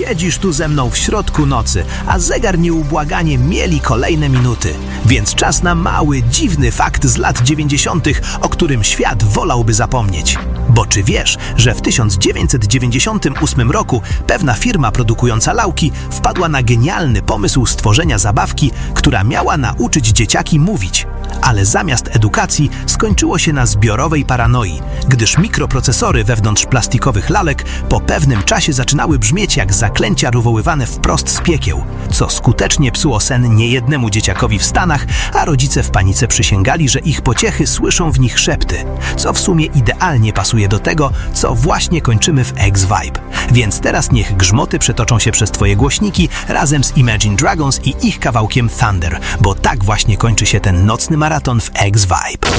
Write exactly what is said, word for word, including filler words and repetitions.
Siedzisz tu ze mną w środku nocy, a zegar nieubłaganie mieli kolejne minuty. Więc czas na mały, dziwny fakt z lat dziewięćdziesiątych, o którym świat wolałby zapomnieć. Bo czy wiesz, że w tysiąc dziewięćset dziewięćdziesiątym ósmym roku pewna firma produkująca lałki wpadła na genialny pomysł stworzenia zabawki, która miała nauczyć dzieciaki mówić. Ale zamiast edukacji skończyło się na zbiorowej paranoi, gdyż mikroprocesory wewnątrz plastikowych lalek po pewnym czasie zaczynały brzmieć jak zaklęcia wywoływane wprost z piekieł, co skutecznie psuło sen niejednemu dzieciakowi w Stanach, a rodzice w panice przysięgali, że ich pociechy słyszą w nich szepty, co w sumie idealnie pasuje do tego, co właśnie kończymy w X-Vibe. Więc teraz niech grzmoty przetoczą się przez twoje głośniki razem z Imagine Dragons i ich kawałkiem Thunder, bo tak właśnie kończy się ten nocny maraton w X-Vibe.